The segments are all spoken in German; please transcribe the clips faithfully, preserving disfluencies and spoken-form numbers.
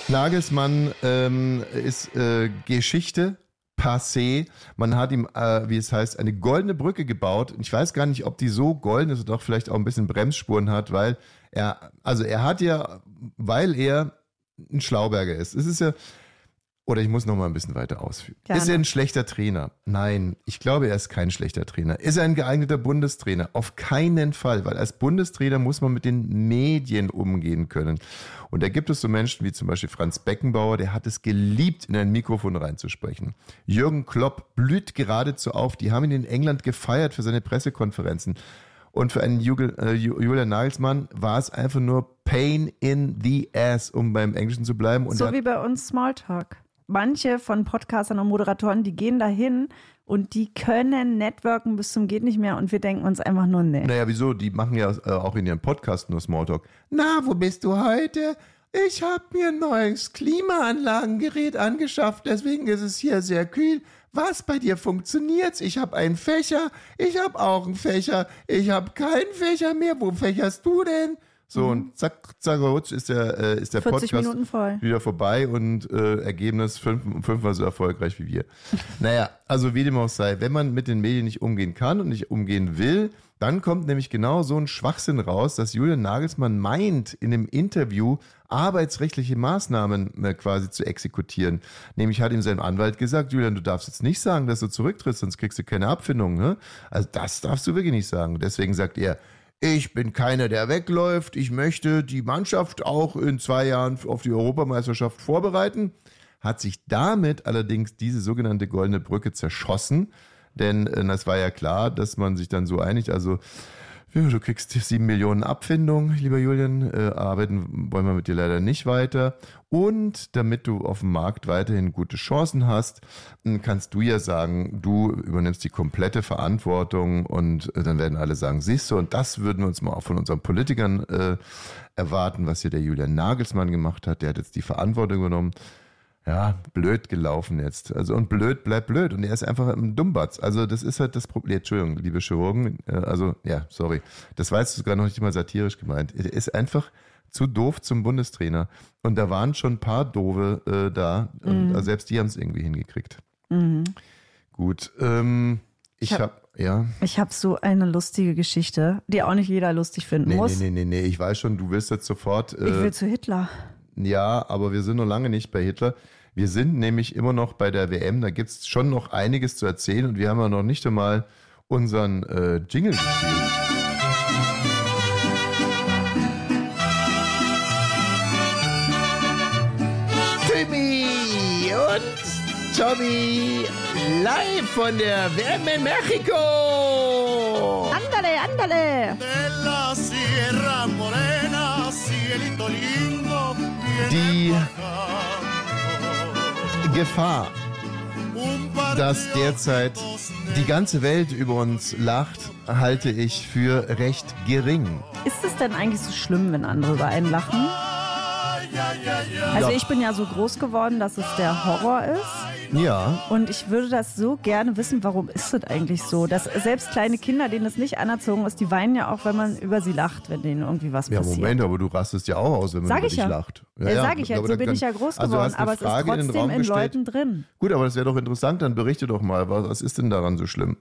Nagelsmann ähm, ist äh, Geschichte. Passé. Man hat ihm, äh, wie es heißt, eine goldene Brücke gebaut. Ich weiß gar nicht, ob die so golden ist oder doch vielleicht auch ein bisschen Bremsspuren hat, weil er, also er hat ja, weil er ein Schlauberger ist. Es ist ja, oder ich muss noch mal ein bisschen weiter ausführen. Gerne. Ist er ein schlechter Trainer? Nein, ich glaube, er ist kein schlechter Trainer. Ist er ein geeigneter Bundestrainer? Auf keinen Fall, weil als Bundestrainer muss man mit den Medien umgehen können. Und da gibt es so Menschen wie zum Beispiel Franz Beckenbauer, der hat es geliebt, in ein Mikrofon reinzusprechen. Jürgen Klopp blüht geradezu auf. Die haben ihn in England gefeiert für seine Pressekonferenzen. Und für einen Jugel, äh, Julian Nagelsmann war es einfach nur Pain in the Ass, um beim Englischen zu bleiben. Und so wie bei uns Smalltalk. Manche von Podcastern und Moderatoren, die gehen dahin und die können networken bis zum geht nicht mehr und wir denken uns einfach nur, nee. Naja, wieso? Die machen ja äh, auch in ihren Podcast nur Smalltalk. Na, wo bist du heute? Ich habe mir ein neues Klimaanlagengerät angeschafft, deswegen ist es hier sehr kühl. Was, bei dir funktioniert's? Ich habe einen Fächer, ich habe auch einen Fächer, ich habe keinen Fächer mehr. Wo fächerst du denn? So, mhm. und zack, zack, rutsch, ist der, äh, ist der vierzig Podcast Minuten voll. Wieder vorbei und äh, Ergebnis fünf, fünfmal so erfolgreich wie wir. Naja, also wie dem auch sei, wenn man mit den Medien nicht umgehen kann und nicht umgehen will, dann kommt nämlich genau so ein Schwachsinn raus, dass Julian Nagelsmann meint, in einem Interview arbeitsrechtliche Maßnahmen äh, quasi zu exekutieren. Nämlich hat ihm sein Anwalt gesagt, Julian, du darfst jetzt nicht sagen, dass du zurücktrittst, sonst kriegst du keine Abfindung. Ne? Also das darfst du wirklich nicht sagen. Deswegen sagt er, ich bin keiner, der wegläuft. Ich möchte die Mannschaft auch in zwei Jahren auf die Europameisterschaft vorbereiten. Hat sich damit allerdings diese sogenannte goldene Brücke zerschossen. Denn äh, das war ja klar, dass man sich dann so einigt. Also ja, du kriegst sieben Millionen Abfindung, lieber Julian. Äh, arbeiten wollen wir mit dir leider nicht weiter. Und damit du auf dem Markt weiterhin gute Chancen hast, kannst du ja sagen, du übernimmst die komplette Verantwortung und äh, dann werden alle sagen, siehst du, und das würden wir uns mal auch von unseren Politikern äh, erwarten, was hier der Julian Nagelsmann gemacht hat. Der hat jetzt die Verantwortung übernommen. Ja, blöd gelaufen jetzt. Also und blöd bleibt blöd. Und er ist einfach ein Dummbatz. Also das ist halt das Problem. Entschuldigung, liebe Chirurgen. Also ja, sorry. Das war jetzt sogar noch nicht mal satirisch gemeint. Er ist einfach zu doof zum Bundestrainer. Und da waren schon ein paar Doofe äh, da. Und mhm. also selbst die haben es irgendwie hingekriegt. Mhm. Gut. Ähm, ich, ich habe ja. Ich habe so eine lustige Geschichte, die auch nicht jeder lustig finden nee, muss. Nee, nee, nee, nee. Ich weiß schon, du willst jetzt sofort. Äh, ich will zu Hitler. Ja, aber wir sind noch lange nicht bei Hitler. Wir sind nämlich immer noch bei der W M. Da gibt es schon noch einiges zu erzählen und wir haben ja noch nicht einmal unseren äh, Jingle gespielt. Timmy und Tommy live von der W M in Mexiko. Andale, andale. Die Gefahr, dass derzeit die ganze Welt über uns lacht, halte ich für recht gering. Ist es denn eigentlich so schlimm, wenn andere über einen lachen? Also ich bin ja so groß geworden, dass es der Horror ist. Ja. Und ich würde das so gerne wissen, warum ist das eigentlich so? Dass selbst kleine Kinder, denen das nicht anerzogen ist, die weinen ja auch, wenn man über sie lacht, wenn denen irgendwie was ja, passiert. Ja, Moment, aber du rastest ja auch aus, wenn man sag über ich dich ja. lacht. Ja, ja, sag ich ja, so bin kann, ich ja groß geworden, also aber es ist trotzdem in, in Leuten drin. Gut, aber das wäre doch interessant, dann berichte doch mal, was ist denn daran so schlimm?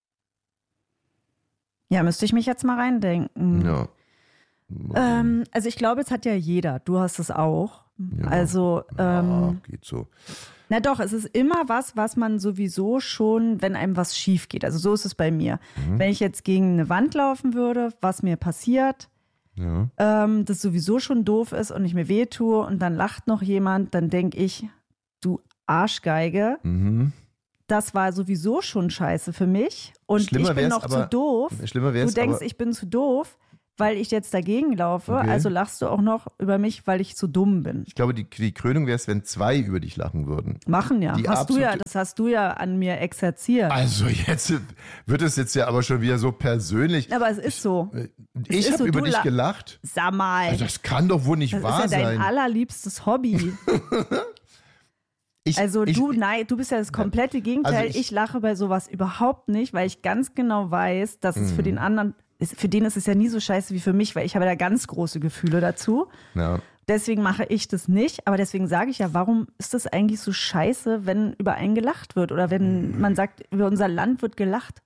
Ja, müsste ich mich jetzt mal reindenken. Ja. Ähm, also ich glaube, es hat ja jeder. Du hast es auch. Ja. Also ähm, ja, geht so. Na doch, es ist immer was, was man sowieso schon, wenn einem was schief geht. Also so ist es bei mir. Mhm. Wenn ich jetzt gegen eine Wand laufen würde, was mir passiert, ja. ähm, das sowieso schon doof ist und ich mir wehtue und dann lacht noch jemand, dann denke ich, du Arschgeige, mhm. das war sowieso schon scheiße für mich und schlimmer ich bin noch aber, zu doof. Schlimmer wär's, du denkst, aber, ich bin zu doof, weil ich jetzt dagegen laufe, okay. Also lachst du auch noch über mich, weil ich zu dumm bin. Ich glaube, die, die Krönung wäre es, wenn zwei über dich lachen würden. Machen ja. Die hast du ja. Das hast du ja an mir exerziert. Also jetzt wird es jetzt ja aber schon wieder so persönlich. Aber es ist so. Ich, ich habe so, über dich la- gelacht. Sag mal. Also das kann doch wohl nicht das wahr sein. Das ist ja dein sein. allerliebstes Hobby. Ich, also ich, du, nein, du bist ja das komplette Gegenteil. Also ich, ich lache bei sowas überhaupt nicht, weil ich ganz genau weiß, dass es für den anderen, für den ist es ja nie so scheiße wie für mich, weil ich habe da ganz große Gefühle dazu. Ja. Deswegen mache ich das nicht, aber deswegen sage ich ja, warum ist das eigentlich so scheiße, wenn über einen gelacht wird oder wenn man sagt, über unser Land wird gelacht?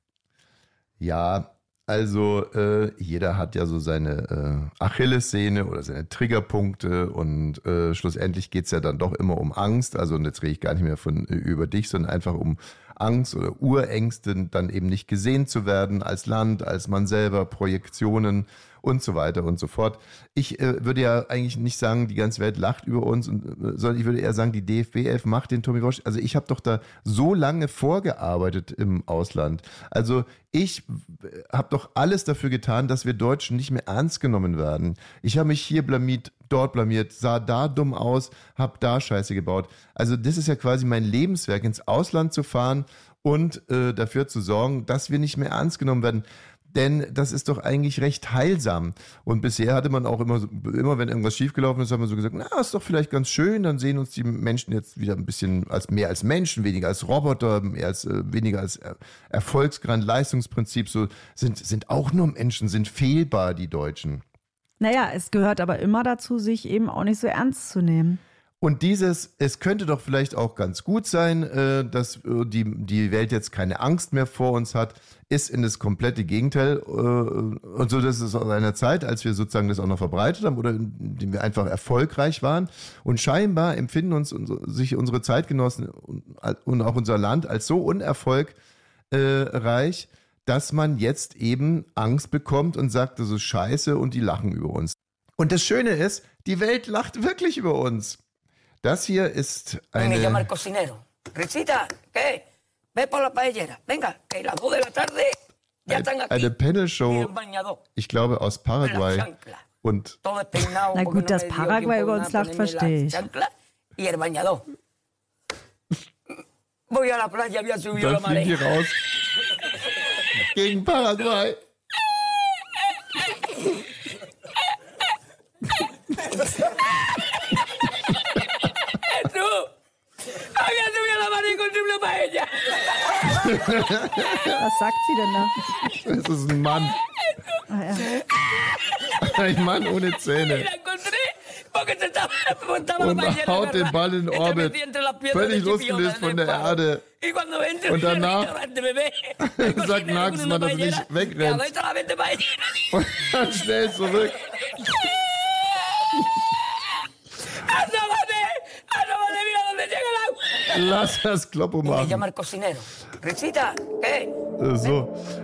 Ja, also äh, jeder hat ja so seine äh, Achillessehne oder seine Triggerpunkte und äh, schlussendlich geht's ja dann doch immer um Angst. Also und jetzt rede ich gar nicht mehr von äh, über dich, sondern einfach um Angst oder Urängste, dann eben nicht gesehen zu werden als Land, als man selber, Projektionen und so weiter und so fort. Ich äh, würde ja eigentlich nicht sagen, die ganze Welt lacht über uns, und, äh, sondern ich würde eher sagen, die D F B elf macht den Tommy Walsh. Also ich habe doch da so lange vorgearbeitet im Ausland. Also ich habe doch alles dafür getan, dass wir Deutschen nicht mehr ernst genommen werden. Ich habe mich hier blamiert, dort blamiert, sah da dumm aus, habe da Scheiße gebaut. Also das ist ja quasi mein Lebenswerk, ins Ausland zu fahren und äh, dafür zu sorgen, dass wir nicht mehr ernst genommen werden. Denn das ist doch eigentlich recht heilsam. Und bisher hatte man auch immer, immer wenn irgendwas schiefgelaufen ist, hat man so gesagt, na, ist doch vielleicht ganz schön, dann sehen uns die Menschen jetzt wieder ein bisschen als mehr als Menschen, weniger als Roboter, mehr als, äh, weniger als äh, Erfolgsgrad, Leistungsprinzip, so sind, sind auch nur Menschen, sind fehlbar, die Deutschen. Naja, es gehört aber immer dazu, sich eben auch nicht so ernst zu nehmen. Und dieses, es könnte doch vielleicht auch ganz gut sein, äh, dass äh, die, die Welt jetzt keine Angst mehr vor uns hat, ist in das komplette Gegenteil. Äh, und so, das ist aus einer Zeit, als wir sozusagen das auch noch verbreitet haben oder in dem wir einfach erfolgreich waren. Und scheinbar empfinden uns sich unsere Zeitgenossen und auch unser Land als so unerfolgreich, äh, dass man jetzt eben Angst bekommt und sagt, das ist scheiße und die lachen über uns. Und das Schöne ist, die Welt lacht wirklich über uns. Das hier ist eine... Me llama el cocinero. Risita, ¿qué? Ve por la paellera. Venga, que las dos de la tarde ya están aquí. Eine Panel-Show, ich glaube aus Paraguay. Und na gut, dass Paraguay über uns lacht, verstehe ich. Y el bañador. Voy a la playa, había subido la dann fliegen die marea. raus gegen Paraguay. Había subido la marea con triple paella. Was sagt sie denn da? Das ist ein Mann. Ah, ja. Ein Mann ohne Zähne. Und haut den Ball in Orbit. Völlig losgelöst von der Erde. Und danach sagt Nagelsmann, dass er nicht wegrennt. Und dann schnell zurück. Lass das Kloppo machen. Me llama el cocinero. Risita, ¿qué? So.